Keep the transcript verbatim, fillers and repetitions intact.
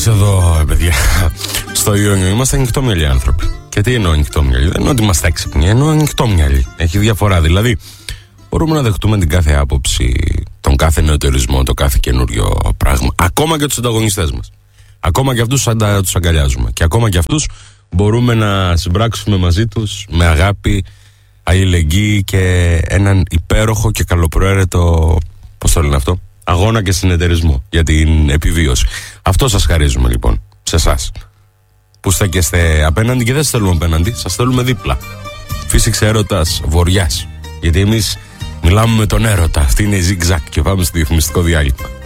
Εδώ, παιδιά, στο Ιόνιο είμαστε ανοιχτόμυαλοι άνθρωποι. Και τι εννοώ ανοιχτόμυαλοι? Δεν εννοώ ότι είμαστε έξυπνοι, εννοώ ανοιχτόμυαλοι. Έχει διαφορά. Δηλαδή, μπορούμε να δεχτούμε την κάθε άποψη, τον κάθε νεωτερισμό, το κάθε καινούριο πράγμα. Ακόμα και τους ανταγωνιστές μας. Ακόμα και αυτούς αντα, τους αγκαλιάζουμε. Και ακόμα και αυτούς μπορούμε να συμπράξουμε μαζί τους με αγάπη, αλληλεγγύη και έναν υπέροχο και καλοπροαίρετο, πώς το λένε αυτό, αγώνα και συνεταιρισμό για την επιβίωση. Αυτό σας χαρίζουμε λοιπόν, σε εσάς που στέκεστε απέναντι και δεν σας θέλουμε απέναντι, σας θέλουμε δίπλα. Φύσηξε έρωτας βοριάς, γιατί εμείς μιλάμε με τον έρωτα. Αυτή είναι η Zigzag και πάμε στο διαφημιστικό διάλειμμα.